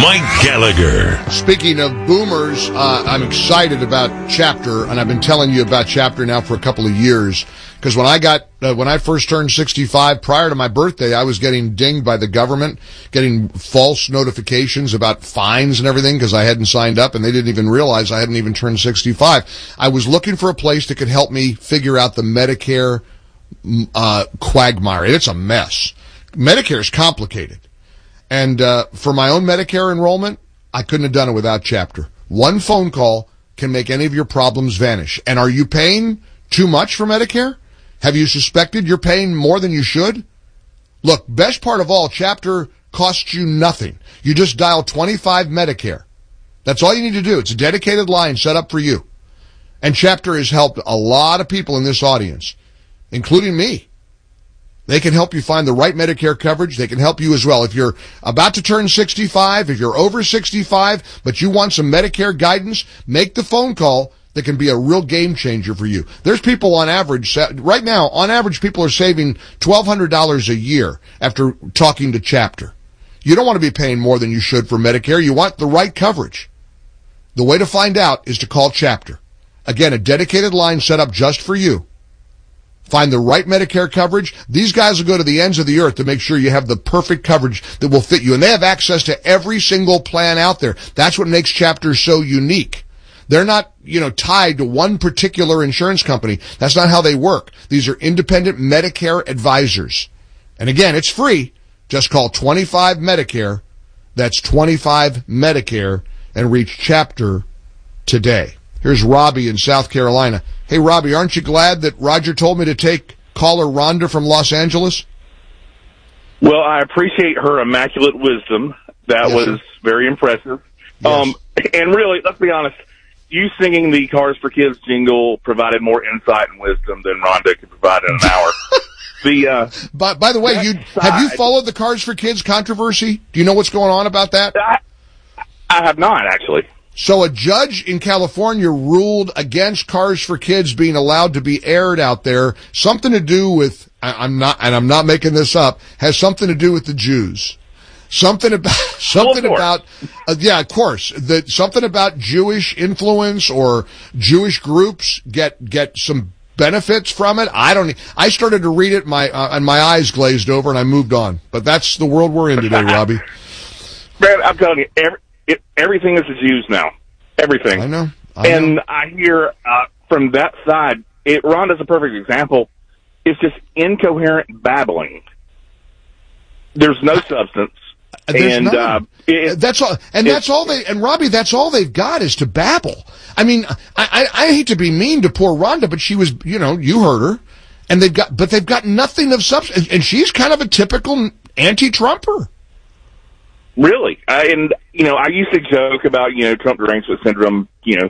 Mike Gallagher. Speaking of boomers, I'm excited about Chapter, and I've been telling you about Chapter now for a couple of years. Because when I first turned 65, prior to my birthday, I was getting dinged by the government, getting false notifications about fines and everything because I hadn't signed up, and they didn't even realize I hadn't even turned 65. I was looking for a place that could help me figure out the Medicare quagmire. It's a mess. Medicare is complicated. And for my own Medicare enrollment, I couldn't have done it without Chapter. One phone call can make any of your problems vanish. And are you paying too much for Medicare? Have you suspected you're paying more than you should? Look, best part of all, Chapter costs you nothing. You just dial 25 Medicare. That's all you need to do. It's a dedicated line set up for you. And Chapter has helped a lot of people in this audience, including me. They can help you find the right Medicare coverage. They can help you as well. If you're about to turn 65, if you're over 65, but you want some Medicare guidance, make the phone call. That can be a real game changer for you. There's people on average, right now, on average, people are saving $1,200 a year after talking to Chapter. You don't want to be paying more than you should for Medicare. You want the right coverage. The way to find out is to call Chapter. Again, a dedicated line set up just for you. Find the right Medicare coverage. These guys will go to the ends of the earth to make sure you have the perfect coverage that will fit you. And they have access to every single plan out there. That's what makes Chapter so unique. They're not, tied to one particular insurance company. That's not how they work. These are independent Medicare advisors. And again, it's free. Just call 25 Medicare. That's 25 Medicare and reach Chapter today. Here's Robbie in South Carolina. Hey, Robbie, aren't you glad that Roger told me to take caller Rhonda from Los Angeles? Well, I appreciate her immaculate wisdom. That was very impressive. Yes. And really, let's be honest, you singing the Cars for Kids jingle provided more insight and wisdom than Rhonda could provide in an hour. By the way, have you followed the Cars for Kids controversy? Do you know what's going on about that? I have not, actually. So a judge in California ruled against Cars for Kids being allowed to be aired out there. Something to do with, I'm not making this up, has something to do with the Jews. Something about, yeah, of course, something about Jewish influence or Jewish groups get some benefits from it. I started to read it, and my eyes glazed over and I moved on. But that's the world we're in today, Robbie. Man, I'm telling you, everything is the Jews now. Everything. I know. I hear, from that side, Rhonda's a perfect example. It's just incoherent babbling. There's no substance. That's all. And that's all and Robbie, that's all they've got is to babble. I mean, I hate to be mean to poor Rhonda, but she was, you heard her, and they've got nothing of substance, and she's kind of a typical anti-Trumper. Really? I used to joke about, Trump derangement syndrome,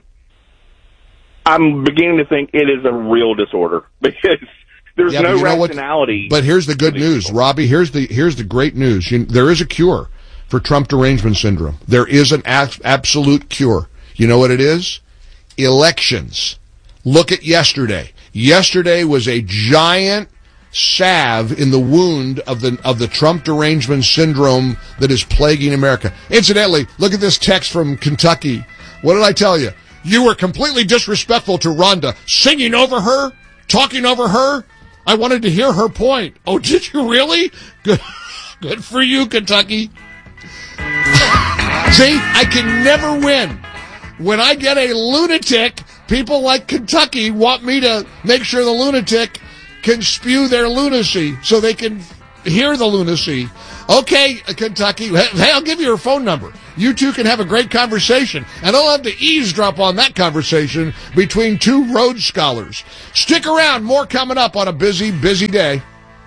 I'm beginning to think it is a real disorder because there's no rationality. But here's the good news, Robbie. Here's the great news. There is a cure for Trump derangement syndrome. There is an absolute cure. You know what it is? Elections. Look at yesterday. Yesterday was a giant salve in the wound of the Trump derangement syndrome that is plaguing America. Incidentally, look at this text from Kentucky. What did I tell you? You were completely disrespectful to Rhonda, singing over her, talking over her. I wanted to hear her point. Oh, did you really? Good for you, Kentucky. See, I can never win. When I get a lunatic, people like Kentucky want me to make sure the lunatic can spew their lunacy so they can hear the lunacy. Okay, Kentucky, hey, I'll give you her phone number. You two can have a great conversation, and I'll have to eavesdrop on that conversation between two Rhodes Scholars. Stick around, more coming up on a busy, busy day.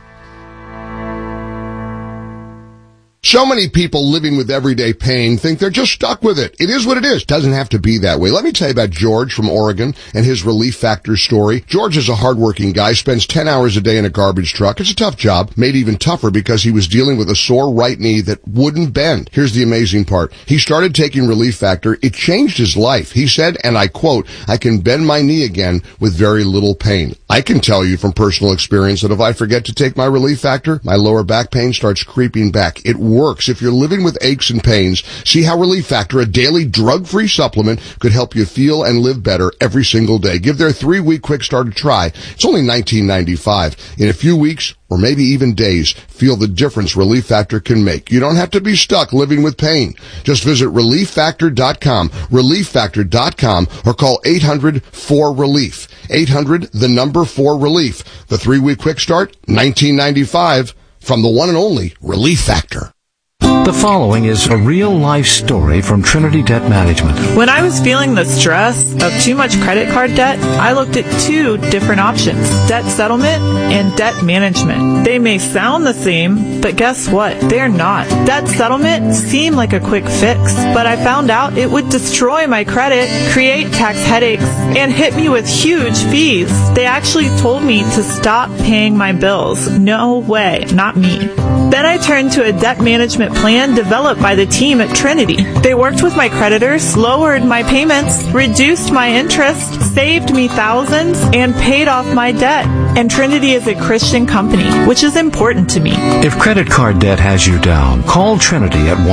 So many people living with everyday pain think they're just stuck with it. It is what it is. Doesn't have to be that way. Let me tell you about George from Oregon and his Relief Factor story. George is a hardworking guy, spends 10 hours a day in a garbage truck. It's a tough job, made even tougher because he was dealing with a sore right knee that wouldn't bend. Here's the amazing part. He started taking Relief Factor. It changed his life. He said, and I quote, "I can bend my knee again with very little pain." I can tell you from personal experience that if I forget to take my Relief Factor, my lower back pain starts creeping back. It works works. If you're living with aches and pains, see how Relief Factor, a daily drug-free supplement, could help you feel and live better every single day. Give their 3-week quick start a try. It's only $19.95. In a few weeks, or maybe even days, feel the difference Relief Factor can make. You don't have to be stuck living with pain. Just visit ReliefFactor.com, ReliefFactor.com, or call 800-4RELIEF. 800-4RELIEF. The 3-week quick start, $19.95, from the one and only Relief Factor. The following is a real-life story from Trinity Debt Management. When I was feeling the stress of too much credit card debt, I looked at 2 different options: debt settlement and debt management. They may sound the same, but guess what? They're not. Debt settlement seemed like a quick fix, but I found out it would destroy my credit, create tax headaches, and hit me with huge fees. They actually told me to stop paying my bills. No way, not me. Then I turned to a debt management plan developed by the team at Trinity. They worked with my creditors, lowered my payments, reduced my interest, saved me thousands, and paid off my debt. And Trinity is a Christian company, which is important to me. If credit card debt has you down, call Trinity at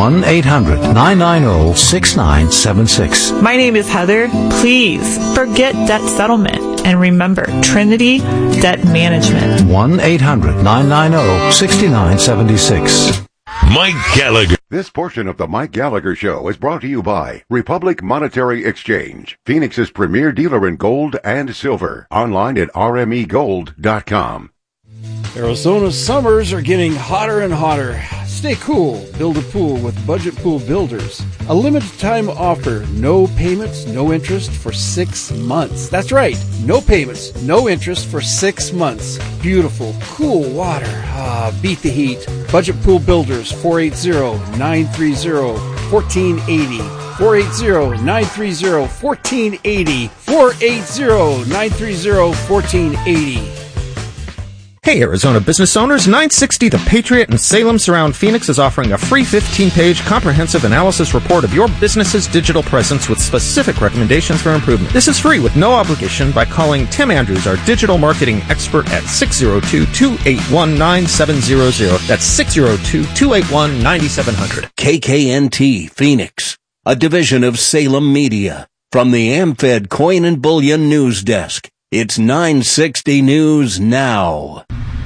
1-800-990-6976. My name is Heather. Please forget debt settlement. And remember, Trinity Debt Management. 1-800-990-6976. Mike Gallagher. This portion of the Mike Gallagher Show is brought to you by Republic Monetary Exchange, Phoenix's premier dealer in gold and silver. Online at rmegold.com. Arizona's summers are getting hotter and hotter. Stay cool. Build a pool with Budget Pool Builders. A limited time offer. No payments, no interest for 6 months. That's right. No payments, no interest for 6 months. Beautiful, cool water. Beat the heat. Budget Pool Builders, 480-930-1480. 480-930-1480. 480-930-1480. Hey, Arizona business owners, 960 The Patriot in Salem Surround Phoenix is offering a free 15-page comprehensive analysis report of your business's digital presence with specific recommendations for improvement. This is free with no obligation by calling Tim Andrews, our digital marketing expert, at 602-281-9700. That's 602-281-9700. KKNT Phoenix, a division of Salem Media. From the AmFed Coin and Bullion News Desk, it's 960 News Now.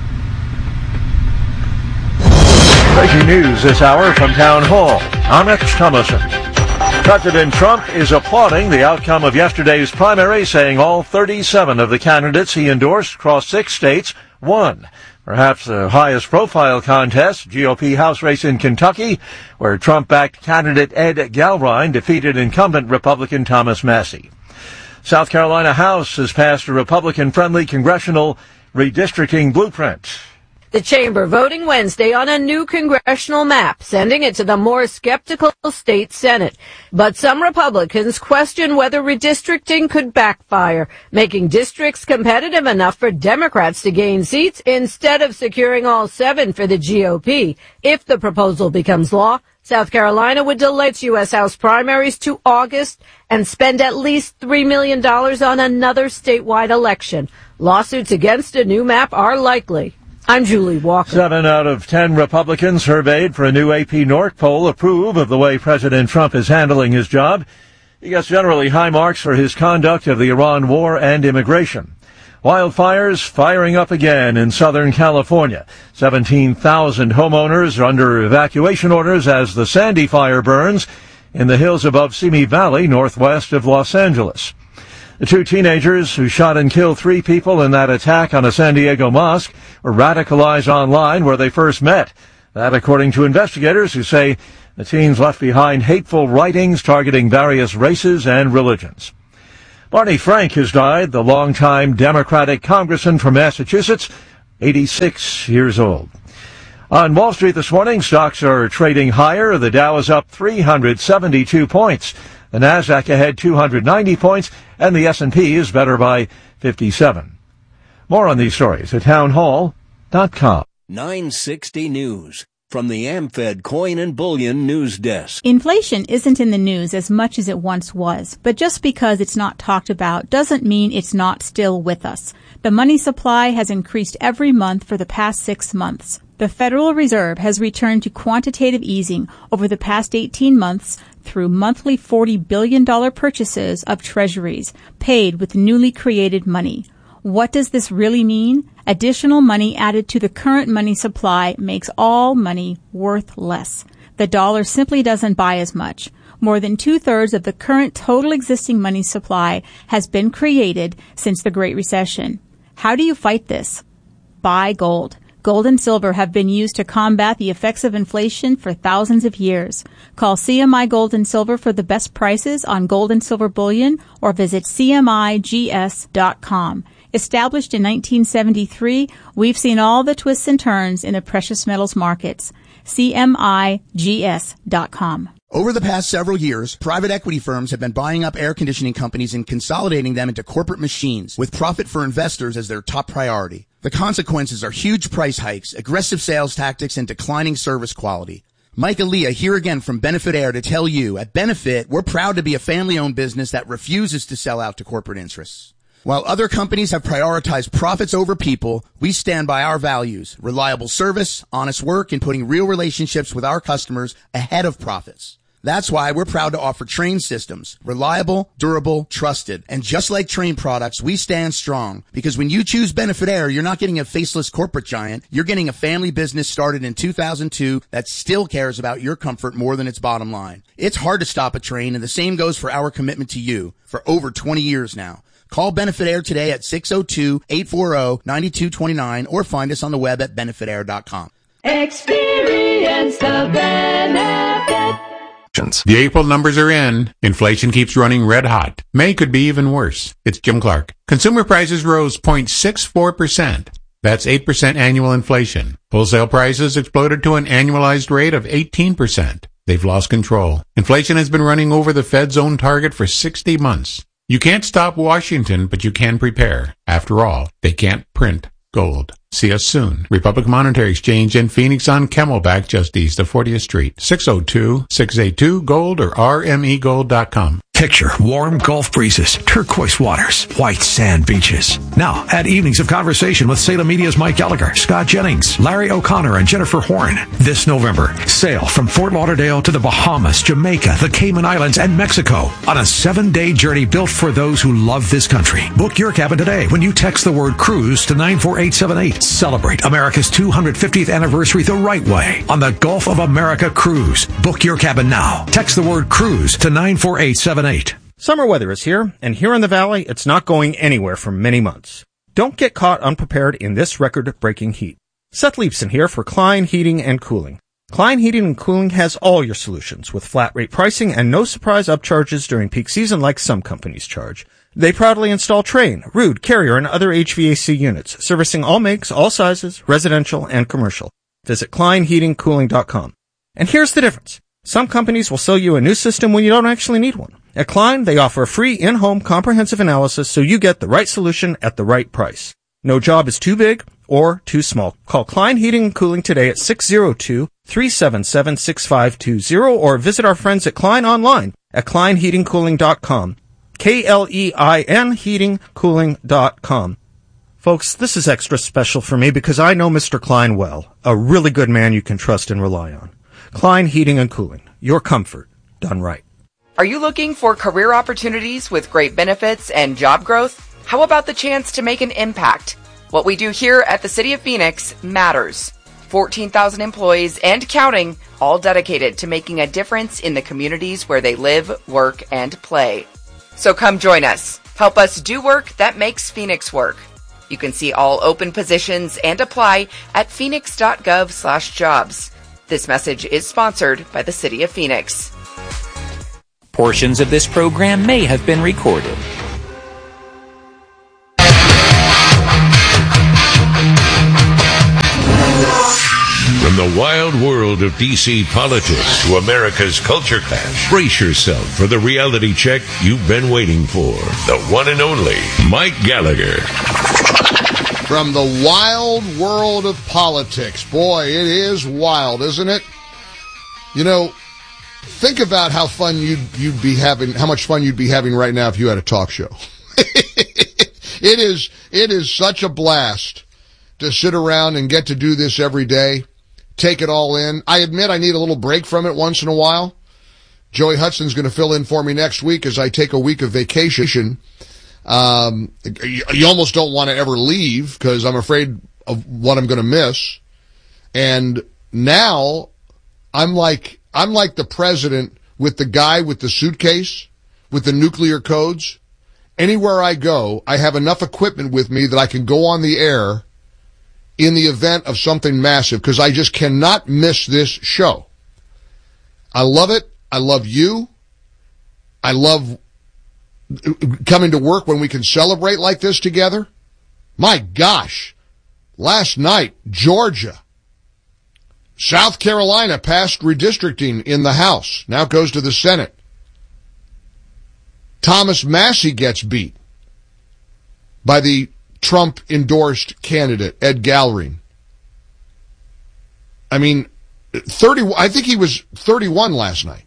Breaking news this hour from Town Hall. I'm Rich Thomason. President Trump is applauding the outcome of yesterday's primary, saying all 37 of the candidates he endorsed across 6 states won. Perhaps the highest profile contest, GOP House race in Kentucky, where Trump-backed candidate Ed Galrine defeated incumbent Republican Thomas Massie. South Carolina House has passed a Republican-friendly congressional redistricting blueprint. The chamber voting Wednesday on a new congressional map, sending it to the more skeptical state Senate. But some Republicans question whether redistricting could backfire, making districts competitive enough for Democrats to gain seats instead of securing all 7 for the GOP. If the proposal becomes law, South Carolina would delay its U.S. House primaries to August and spend at least $3 million on another statewide election. Lawsuits against a new map are likely. I'm Julie Walker. 7 out of 10 Republicans surveyed for a new AP North poll approve of the way President Trump is handling his job. He gets generally high marks for his conduct of the Iran war and immigration. Wildfires firing up again in Southern California. 17,000 homeowners are under evacuation orders as the Sandy Fire burns in the hills above Simi Valley, northwest of Los Angeles. The 2 teenagers who shot and killed 3 people in that attack on a San Diego mosque were radicalized online where they first met. That according to investigators who say the teens left behind hateful writings targeting various races and religions. Barney Frank has died, the longtime Democratic congressman from Massachusetts, 86 years old. On Wall Street this morning, stocks are trading higher. The Dow is up 372 points. The Nasdaq ahead 290 points, and the S&P is better by 57. More on these stories at townhall.com. 960 News from the AmFed Coin and Bullion News Desk. Inflation isn't in the news as much as it once was, but just because it's not talked about doesn't mean it's not still with us. The money supply has increased every month for the past 6 months. The Federal Reserve has returned to quantitative easing over the past 18 months through monthly $40 billion purchases of treasuries paid with newly created money. What does this really mean? Additional money added to the current money supply makes all money worth less. The dollar simply doesn't buy as much. More than 2/3 of the current total existing money supply has been created since the Great Recession. How do you fight this? Buy gold. Gold and silver have been used to combat the effects of inflation for thousands of years. Call CMI Gold and Silver for the best prices on gold and silver bullion or visit CMIGS.com. Established in 1973, we've seen all the twists and turns in the precious metals markets. CMIGS.com. Over the past several years, private equity firms have been buying up air conditioning companies and consolidating them into corporate machines with profit for investors as their top priority. The consequences are huge price hikes, aggressive sales tactics, and declining service quality. Mike Aaliyah here again from Benefit Air to tell you, at Benefit, we're proud to be a family-owned business that refuses to sell out to corporate interests. While other companies have prioritized profits over people, we stand by our values, reliable service, honest work, and putting real relationships with our customers ahead of profits. That's why we're proud to offer Trane systems. Reliable, durable, trusted. And just like Trane products, we stand strong. Because when you choose Benefit Air, you're not getting a faceless corporate giant. You're getting a family business started in 2002 that still cares about your comfort more than its bottom line. It's hard to stop a train, and the same goes for our commitment to you for over 20 years now. Call Benefit Air today at 602-840-9229 or find us on the web at benefitair.com. Experience the benefit. The April numbers are in. Inflation keeps running red hot. May could be even worse. It's Jim Clark. Consumer prices rose 0.64%. That's 8% annual inflation. Wholesale prices exploded to an annualized rate of 18%. They've lost control. Inflation has been running over the Fed's own target for 60 months. You can't stop Washington, but you can prepare. After all, they can't print gold. See us soon. Republic Monetary Exchange in Phoenix on Camelback, just east of 40th Street. 602-682-GOLD or rmegold.com. Picture warm Gulf breezes, turquoise waters, white sand beaches. Now, add evenings of conversation with Salem Media's Mike Gallagher, Scott Jennings, Larry O'Connor, and Jennifer Horn. This November, sail from Fort Lauderdale to the Bahamas, Jamaica, the Cayman Islands, and Mexico on a 7-day journey built for those who love this country. Book your cabin today when you text the word cruise to 94878. Celebrate America's 250th anniversary the right way on the Gulf of America Cruise. Book your cabin now. Text the word cruise to 94878. Summer weather is here, and here in the Valley, it's not going anywhere for many months. Don't get caught unprepared in this record-breaking heat. Seth Leibson here for Klein Heating and Cooling. Klein Heating and Cooling has all your solutions with flat-rate pricing and no surprise upcharges during peak season like some companies charge. They proudly install Trane, Ruud, Carrier, and other HVAC units, servicing all makes, all sizes, residential and commercial. Visit KleinHeatingCooling.com. And here's the difference. Some companies will sell you a new system when you don't actually need one. At Klein, they offer a free in-home comprehensive analysis so you get the right solution at the right price. No job is too big or too small. Call Klein Heating and Cooling today at 602-377-6520 or visit our friends at Klein online at KleinHeatingCooling.com. KLEIN heatingcooling.com. Folks, this is extra special for me because I know Mr. Klein well, a really good man you can trust and rely on. Klein Heating and Cooling, your comfort done right. Are you looking for career opportunities with great benefits and job growth? How about the chance to make an impact? What we do here at the City of Phoenix matters. 14,000 employees and counting, all dedicated to making a difference in the communities where they live, work, and play. So come join us. Help us do work that makes Phoenix work. You can see all open positions and apply at phoenix.gov/jobs. This message is sponsored by the City of Phoenix. Portions of this program may have been recorded. From the wild world of D.C. politics to America's culture clash, brace yourself for the reality check you've been waiting for. The one and only Mike Gallagher. From the wild world of politics. Boy, it is wild, isn't it? You know, think about how fun you'd be having, how much fun you'd be having right now if you had a talk show. It is such a blast to sit around and get to do this every day. take it all in. I admit I need a little break from it once in a while. Joey Hudson's going to fill in for me next week as I take a week of vacation. You almost don't want to ever leave because I'm afraid of what I'm going to miss. And now I'm like the president with the guy with the suitcase with the nuclear codes. Anywhere I go, I have enough equipment with me that I can go on the air in the event of something massive because I just cannot miss this show. I love it. I love you. I love coming to work when we can celebrate like this together. My gosh. Last night, Georgia, South Carolina passed redistricting in the House. Now it goes to the Senate. Thomas Massie gets beat by the Trump-endorsed candidate, Ed Gallery. I mean, I think he was 31 last night.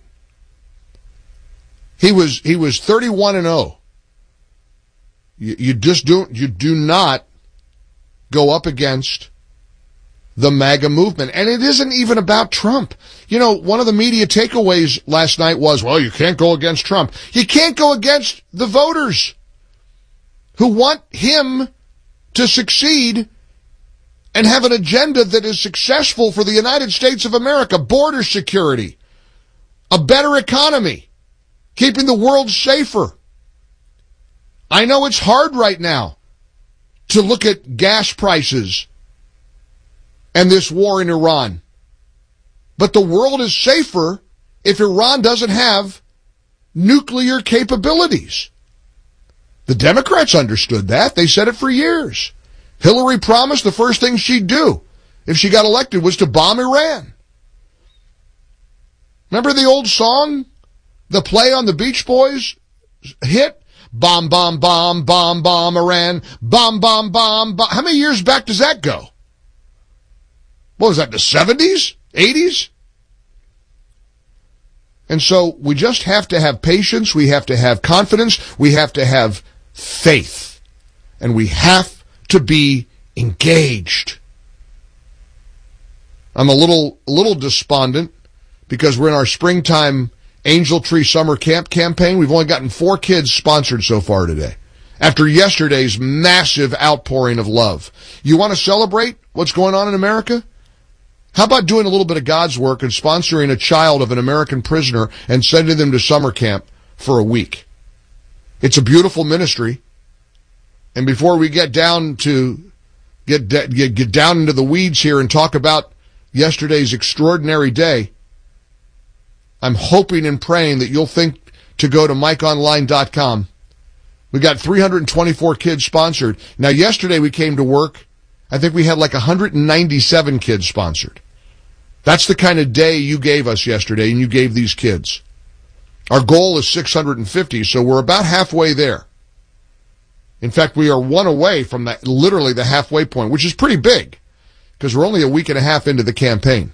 He was 31-0. You do not go up against the MAGA movement. And it isn't even about Trump. You know, one of the media takeaways last night was, well, you can't go against Trump. You can't go against the voters who want him to succeed and have an agenda that is successful for the United States of America. Border security, a better economy, keeping the world safer. I know it's hard right now to look at gas prices and this war in Iran. But the world is safer if Iran doesn't have nuclear capabilities. The Democrats understood that. They said it for years. Hillary promised the first thing she'd do if she got elected was to bomb Iran. Remember the old song? The play on the Beach Boys hit? Bomb, bomb, bomb, bomb, bomb, Iran. Bomb, bomb, bomb, bomb. How many years back does that go? What was that, the 70s? 80s? And so we just have to have patience. We have to have confidence. We have to have faith. And we have to be engaged. I'm a little despondent because we're in our springtime Angel Tree Summer Camp campaign. We've only gotten 4 kids sponsored so far today, after yesterday's massive outpouring of love. You want to celebrate what's going on in America? How about doing a little bit of God's work and sponsoring a child of an American prisoner and sending them to summer camp for a week? It's a beautiful ministry. And before we get down to get down into the weeds here and talk about yesterday's extraordinary day, I'm hoping and praying that you'll think to go to MikeOnline.com. We got 324 kids sponsored. Now, yesterday we came to work. I think we had like 197 kids sponsored. That's the kind of day you gave us yesterday, and you gave these kids. Our goal is 650, so we're about halfway there. In fact, we are one away from that, literally the halfway point, which is pretty big, because we're only a week and a half into the campaign.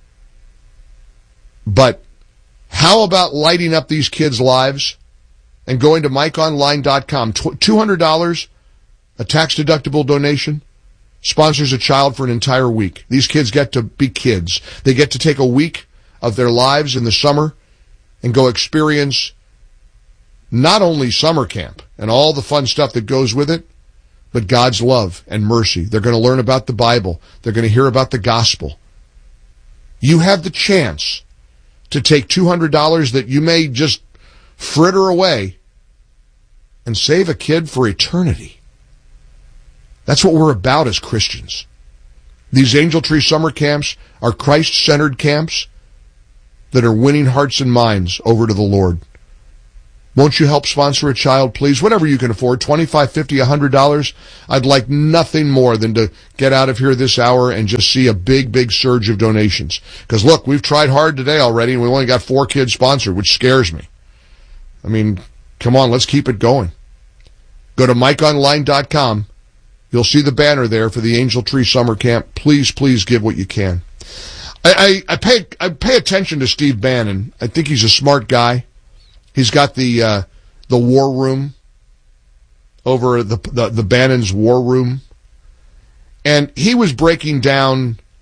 But how about lighting up these kids' lives and going to MikeOnline.com? $200, a tax-deductible donation, sponsors a child for an entire week. These kids get to be kids. They get to take a week of their lives in the summer and go experience not only summer camp and all the fun stuff that goes with it, but God's love and mercy. They're going to learn about the Bible. They're going to hear about the gospel. You have the chance to take $200 that you may just fritter away and save a kid for eternity. That's what we're about as Christians. These Angel Tree summer camps are Christ-centered camps that are winning hearts and minds over to the Lord. Won't you help sponsor a child, please? Whatever you can afford, $25, $50, $100. I'd like nothing more than to get out of here this hour and just see a big, big surge of donations. Because look, we've tried hard today already, and we only got 4 kids sponsored, which scares me. I mean, come on, let's keep it going. Go to MikeOnline.com. You'll see the banner there for the Angel Tree Summer Camp. Please, please give what you can. I pay attention to Steve Bannon. I think he's a smart guy. He's got the war room over the Bannon's war room. And he was breaking down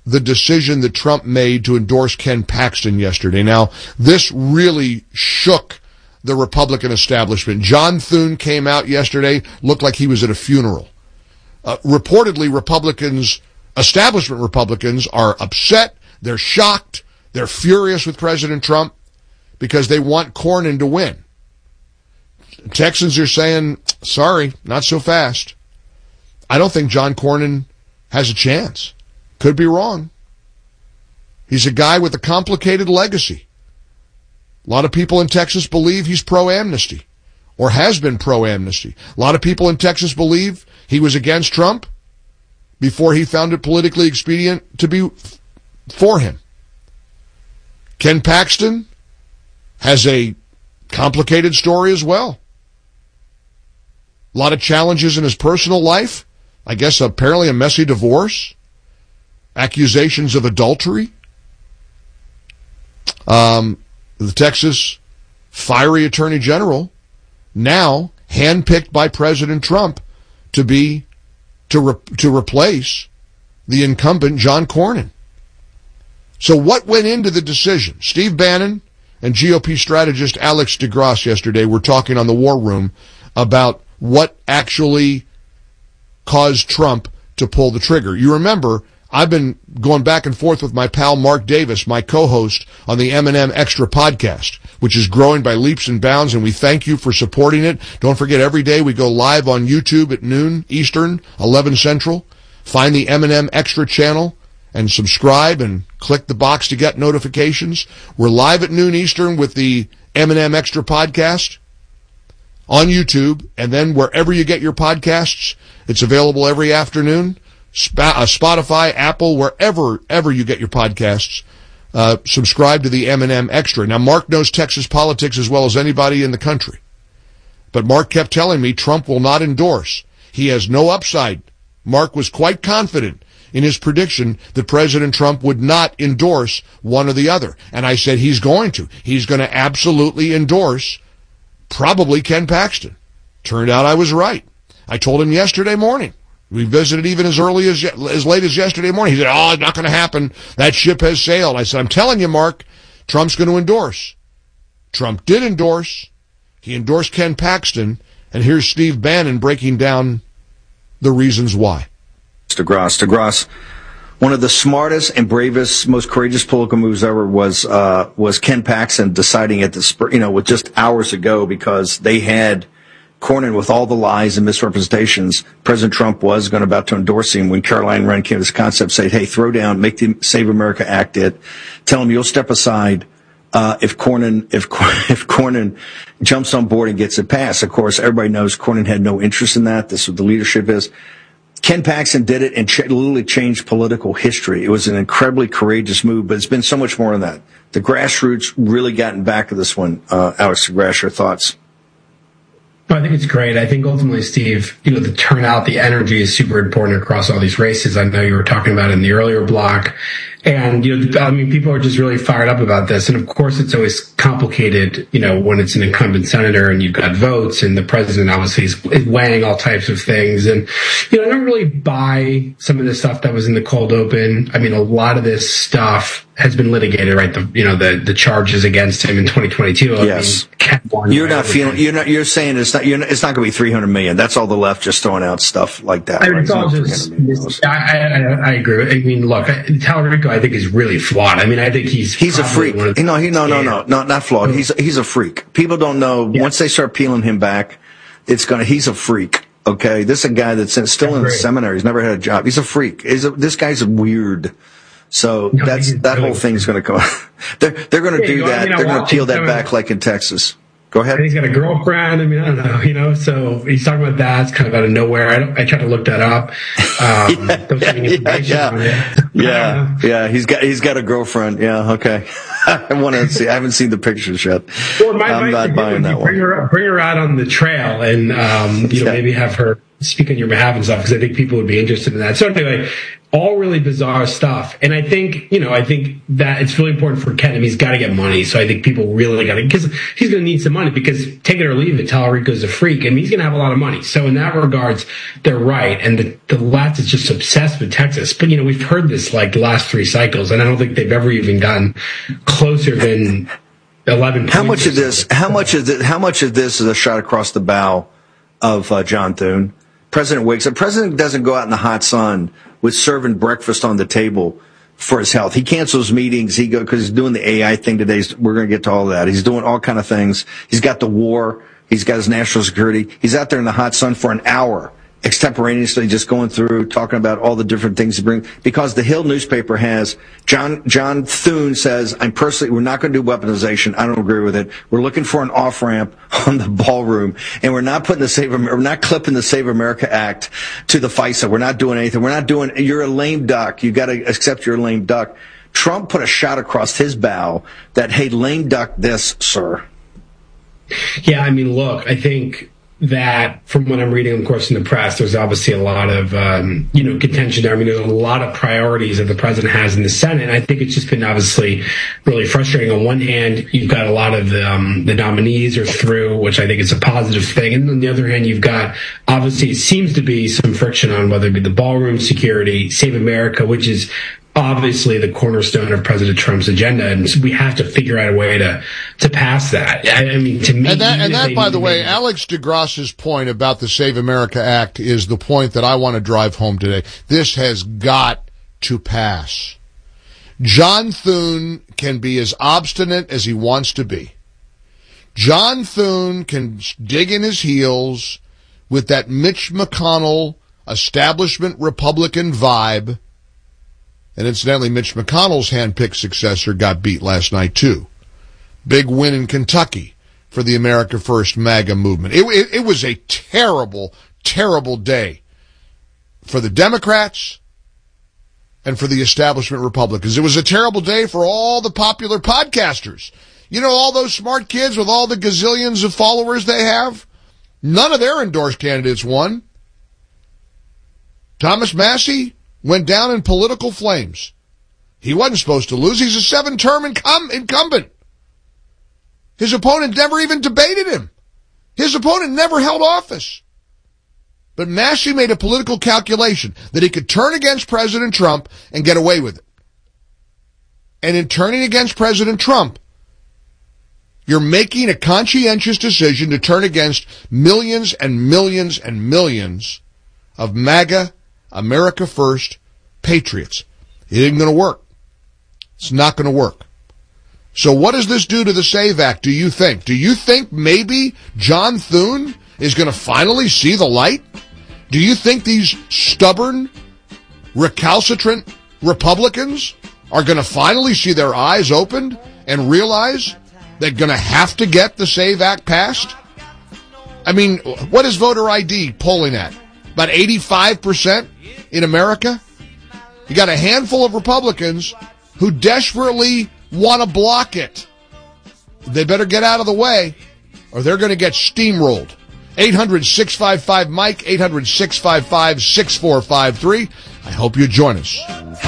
the decision that Trump made to endorse Ken Paxton yesterday. Now, this really shook the Republican establishment. John Thune came out yesterday, looked like he was at a funeral. Reportedly, establishment Republicans are upset, they're shocked, they're furious with President Trump because they want Cornyn to win. Texans are saying, sorry, not so fast. I don't think John Cornyn has a chance. Could be wrong. He's a guy with a complicated legacy. A lot of people in Texas believe he's pro-amnesty or has been pro-amnesty. A lot of people in Texas believe he was against Trump before he found it politically expedient to be for him. Ken Paxton has a complicated story as well. A lot of challenges in his personal life. I guess apparently a messy divorce. Accusations of adultery. The Texas fiery attorney general, now handpicked by President Trump to replace the incumbent John Cornyn. So what went into the decision? Steve Bannon and GOP strategist Alex DeGrasse yesterday were talking on the War Room about what actually caused Trump to pull the trigger. You remember, I've been going back and forth with my pal Mark Davis, my co-host on the M&M Extra podcast, which is growing by leaps and bounds, and we thank you for supporting it. Don't forget, every day we go live on YouTube at noon Eastern, 11 Central. Find the M&M Extra channel and subscribe and click the box to get notifications. We're live at noon Eastern with the M&M Extra podcast on YouTube, and then wherever you get your podcasts, it's available every afternoon. Spotify, Apple, wherever you get your podcasts, subscribe to the M&M Extra. Now, Mark knows Texas politics as well as anybody in the country. But Mark kept telling me Trump will not endorse. He has no upside. Mark was quite confident in his prediction that President Trump would not endorse one or the other. And I said he's going to. He's going to absolutely endorse probably Ken Paxton. Turned out I was right. I told him yesterday morning. We visited even as late as yesterday morning. He said, it's not going to happen. That ship has sailed. I said, I'm telling you, Mark, Trump's going to endorse. Trump did endorse. He endorsed Ken Paxton. And here's Steve Bannon breaking down the reasons why. DeGrasse, one of the smartest and bravest, most courageous political moves ever was Ken Paxton deciding at the with just hours ago, because they had Cornyn with all the lies and misrepresentations. President Trump was about to endorse him when Caroline Wren came to this concept, said, hey, throw down, make the Save America Act it. Tell him you'll step aside if Cornyn jumps on board and gets it passed. Of course, everybody knows Cornyn had no interest in that. This is what the leadership is. Ken Paxton did it and literally changed political history. It was an incredibly courageous move, but it's been so much more than that. The grassroots really gotten back to this one. Alex DeGrasse, your thoughts? I think it's great. I think ultimately, Steve, the turnout, the energy is super important across all these races. I know you were talking about it in the earlier block. And, people are just really fired up about this. And of course, it's always complicated, when it's an incumbent senator and you've got votes and the president obviously is weighing all types of things. And, I don't really buy some of the stuff that was in the cold open. I mean, a lot of this stuff has been litigated, right? The charges against him in 2022. Yes. You're saying it's not going to be $300 million. That's all the left just throwing out stuff like that. It's all just, I agree. I mean, look, Talarico, I think, is really flawed. I mean, I think he's a freak. No, not flawed. He's a freak. People don't know. Yeah. Once they start peeling him back, he's a freak. Okay, this is a guy that's still in the seminary. He's never had a job. He's a freak. This guy's weird. So that whole thing's going to come. They're going to do that. They're going to peel that back like in Texas. Go ahead. And he's got a girlfriend. I mean, I don't know, so he's talking about that. It's kind of out of nowhere. I tried to look that up. Don't see any information on it. Yeah. He's got a girlfriend. Yeah. Okay. I want to see. I haven't seen the pictures yet. I'm not buying that one. Bring her out on the trail and maybe have her speak on your behalf and stuff because I think people would be interested in that. So anyway, all really bizarre stuff. And I think that it's really important for Ken. He's got to get money. So I think people really got to, because he's going to need some money because take it or leave it, Tallarico's a freak and he's going to have a lot of money. So in that regards, they're right. And the left is just obsessed with Texas. But, we've heard this like the last 3 cycles and I don't think they've ever even gotten closer than 11 How much of this is a shot across the bow of John Thune? President wakes up. President doesn't go out in the hot sun with serving breakfast on the table for his health. He cancels meetings. Because he's doing the AI thing today. We're going to get to all that. He's doing all kind of things. He's got the war. He's got his national security. He's out there in the hot sun for an hour, extemporaneously just going through, talking about all the different things to bring. Because the Hill newspaper has, John Thune says, we're not going to do weaponization. I don't agree with it. We're looking for an off-ramp on the ballroom. And we're not clipping the Save America Act to the FISA. We're not doing anything. You're a lame duck. You got to accept you're a lame duck. Trump put a shot across his bow that, hey, lame duck this, sir. Yeah, look, I think that from what I'm reading, of course, in the press, there's obviously a lot of, contention there. There's a lot of priorities that the president has in the Senate. And I think it's just been obviously really frustrating. On one hand, you've got a lot of the nominees are through, which I think is a positive thing. And on the other hand, you've got, obviously, it seems to be some friction on whether it be the ballroom security, Save America, which is obviously the cornerstone of President Trump's agenda, and we have to figure out a way to pass that. To me, and that, by the way, Alex DeGrasse's point about the Save America Act is the point that I want to drive home today. This has got to pass. John Thune can be as obstinate as he wants to be. John Thune can dig in his heels with that Mitch McConnell establishment Republican vibe. And incidentally, Mitch McConnell's hand-picked successor got beat last night, too. Big win in Kentucky for the America First MAGA movement. It was a terrible, terrible day for the Democrats and for the establishment Republicans. It was a terrible day for all the popular podcasters. All those smart kids with all the gazillions of followers they have? None of their endorsed candidates won. Thomas Massey went down in political flames. He wasn't supposed to lose. He's a 7-term incumbent. His opponent never even debated him. His opponent never held office. But Massey made a political calculation that he could turn against President Trump and get away with it. And in turning against President Trump, you're making a conscientious decision to turn against millions and millions and millions of MAGA, America First patriots. It isn't going to work. It's not going to work. So what does this do to the SAVE Act, do you think? Do you think maybe John Thune is going to finally see the light? Do you think these stubborn, recalcitrant Republicans are going to finally see their eyes opened and realize they're going to have to get the SAVE Act passed? What is voter ID polling at? About 85% in America? You got a handful of Republicans who desperately want to block it. They better get out of the way or they're going to get steamrolled. 800-655-MIKE, 800-655-6453. I hope you join us.